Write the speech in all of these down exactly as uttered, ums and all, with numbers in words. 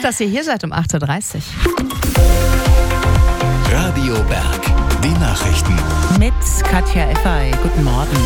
dass ihr hier seid um acht Uhr dreißig. Radio Berg, die Nachrichten. Mit Katja Effey. Guten Morgen.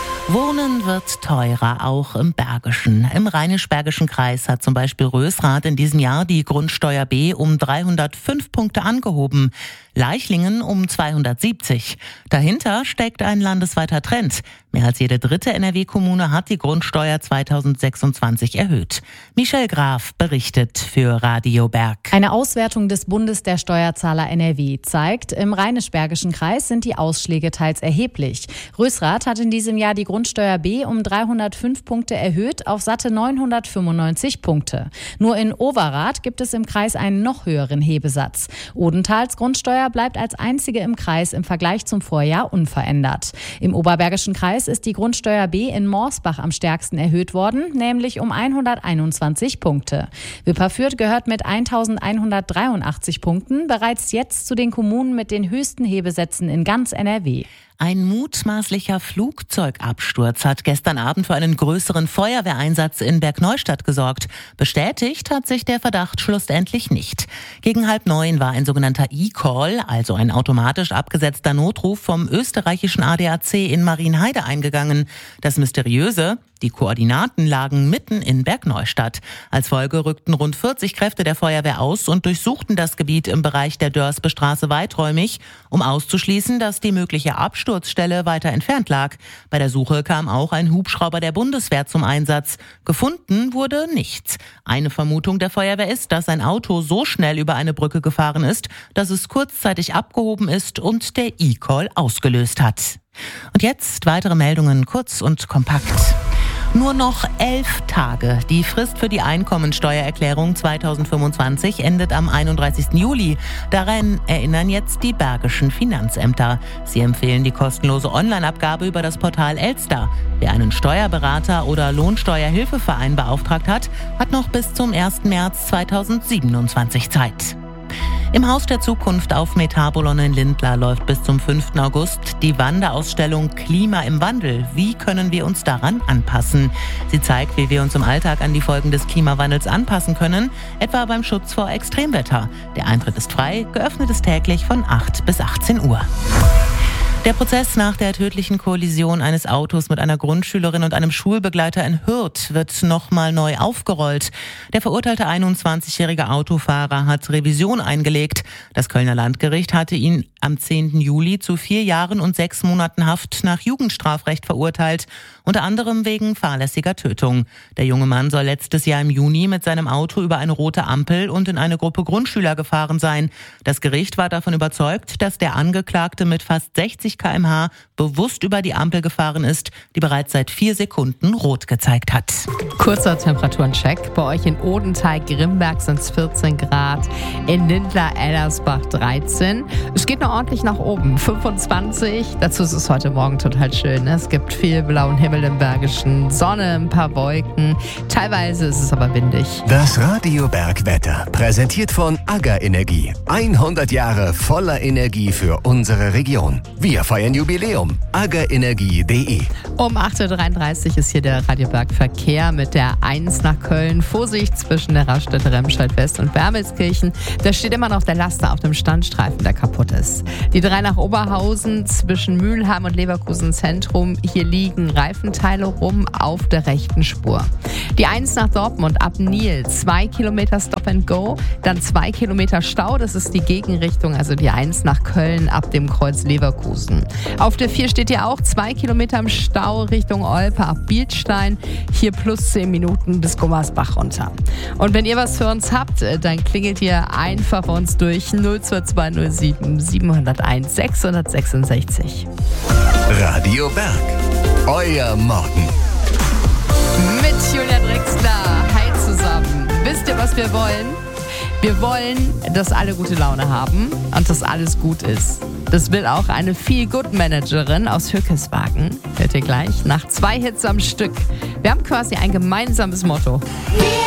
Wohnen wird teurer, auch im Bergischen. Im Rheinisch-Bergischen Kreis hat zum Beispiel Rösrath in diesem Jahr die Grundsteuer B um dreihundertfünf Punkte angehoben. Leichlingen um zweihundertsiebzig. Dahinter steckt ein landesweiter Trend. Mehr als jede dritte N R W-Kommune hat die Grundsteuer zweitausendsechsundzwanzig erhöht. Michelle Graf berichtet für Radio Berg. Eine Auswertung des Bundes der Steuerzahler N R W zeigt, im Rheinisch-Bergischen Kreis sind die Ausschläge teils erheblich. Rösrath hat in diesem Jahr die Grundsteuer B um dreihundertfünf Punkte erhöht auf satte neunhundertfünfundneunzig Punkte. Nur in Overath gibt es im Kreis einen noch höheren Hebesatz. Odentals Grundsteuer bleibt als einzige im Kreis im Vergleich zum Vorjahr unverändert. Im Oberbergischen Kreis ist die Grundsteuer B in Morsbach am stärksten erhöht worden, nämlich um hunderteinundzwanzig Punkte. Wipperfürth gehört mit eintausendeinhundertdreiundachtzig Punkten bereits jetzt zu den Kommunen mit den höchsten Hebesätzen in ganz N R W. Ein mutmaßlicher Flugzeugabsturz hat gestern Abend für einen größeren Feuerwehreinsatz in Bergneustadt gesorgt. Bestätigt hat sich der Verdacht schlussendlich nicht. Gegen halb neun war ein sogenannter E-Call, also ein automatisch abgesetzter Notruf vom österreichischen A D A C in Marienheide eingegangen. Das Mysteriöse: die Koordinaten lagen mitten in Bergneustadt. Als Folge rückten rund vierzig Kräfte der Feuerwehr aus und durchsuchten das Gebiet im Bereich der Dörsbestraße weiträumig, um auszuschließen, dass die mögliche Absturzstelle weiter entfernt lag. Bei der Suche kam auch ein Hubschrauber der Bundeswehr zum Einsatz. Gefunden wurde nichts. Eine Vermutung der Feuerwehr ist, dass ein Auto so schnell über eine Brücke gefahren ist, dass es kurzzeitig abgehoben ist und der E-Call ausgelöst hat. Und jetzt weitere Meldungen kurz und kompakt. Nur noch elf Tage. Die Frist für die Einkommensteuererklärung zweitausendfünfundzwanzig endet am einunddreißigsten Juli. Daran erinnern jetzt die bergischen Finanzämter. Sie empfehlen die kostenlose Online-Abgabe über das Portal Elster. Wer einen Steuerberater oder Lohnsteuerhilfeverein beauftragt hat, hat noch bis zum ersten März zweitausendsiebenundzwanzig Zeit. Im Haus der Zukunft auf Metabolon in Lindlar läuft bis zum fünften August die Wanderausstellung Klima im Wandel. Wie können wir uns daran anpassen? Sie zeigt, wie wir uns im Alltag an die Folgen des Klimawandels anpassen können, etwa beim Schutz vor Extremwetter. Der Eintritt ist frei, geöffnet ist täglich von acht bis achtzehn Uhr. Der Prozess nach der tödlichen Kollision eines Autos mit einer Grundschülerin und einem Schulbegleiter in Hürth wird nochmal neu aufgerollt. Der verurteilte einundzwanzigjährige Autofahrer hat Revision eingelegt. Das Kölner Landgericht hatte ihn am zehnten Juli zu vier Jahren und sechs Monaten Haft nach Jugendstrafrecht verurteilt, unter anderem wegen fahrlässiger Tötung. Der junge Mann soll letztes Jahr im Juni mit seinem Auto über eine rote Ampel und in eine Gruppe Grundschüler gefahren sein. Das Gericht war davon überzeugt, dass der Angeklagte mit fast sechzig Kilometer pro Stunde bewusst über die Ampel gefahren ist, die bereits seit vier Sekunden rot gezeigt hat. Kurzer Temperaturencheck. Bei euch in Odenthal, Grimberg sind es vierzehn Grad, in Lindlar, Ellersbach dreizehn. Es geht noch ordentlich nach oben, fünfundzwanzig. Dazu ist es heute Morgen total schön. Es gibt viel blauen Himmel im Bergischen, Sonne, ein paar Wolken. Teilweise ist es aber windig. Das Radio Berg Wetter, präsentiert von AGA Energie. hundert Jahre voller Energie für unsere Region. Wir feiern Jubiläum. aga energie punkt de. Um acht Uhr dreiunddreißig ist hier der Radio Berg Verkehr mit der eins nach Köln. Vorsicht zwischen der Raststätte Remscheid West und Wermelskirchen. Da steht immer noch der Laster auf dem Standstreifen, der kaputt ist. Die drei nach Oberhausen zwischen Mülheim und Leverkusen Zentrum. Hier liegen Reifenteile rum auf der rechten Spur. Die eins nach Dortmund ab Nil. Zwei Kilometer Stop and Go. Dann zwei Kilometer Stau. Das ist die Gegenrichtung, also die eins nach Köln ab dem Kreuz Leverkusen. Auf der vier steht hier auch zwei Kilometer im Stau Richtung Olpe ab Bielstein. Hier plus zehn Minuten bis Gummersbach runter. Und wenn ihr was für uns habt, dann klingelt ihr einfach bei uns durch null zwei zwei null sieben sieben null eins sechs sechs sechs. Radio Berg, euer Morgen. Mit Julia Drexler. Hi zusammen. Wisst ihr, was wir wollen? Wir wollen, dass alle gute Laune haben und dass alles gut ist. Das will auch eine Feel-Good-Managerin aus Hückeswagen. Hört ihr gleich nach zwei Hits am Stück. Wir haben quasi ein gemeinsames Motto. Wir